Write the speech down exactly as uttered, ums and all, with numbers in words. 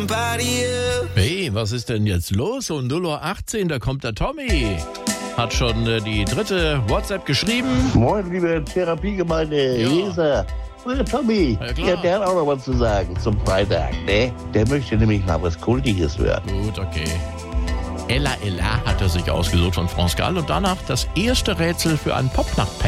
Hey, was ist denn jetzt los? Um null Uhr achtzehn, da kommt der Tommy. Hat schon äh, die dritte WhatsApp geschrieben. Moin, liebe Therapiegemeinde, Ja. Leser. Der Tommy, Ja, klar. ja, der hat auch noch was zu sagen zum Freitag, ne? Der möchte nämlich mal was Kultiges hören. Gut, okay. Ella Ella hat er sich ausgesucht von France Gall und danach das erste Rätsel für einen Popnacht-Pack.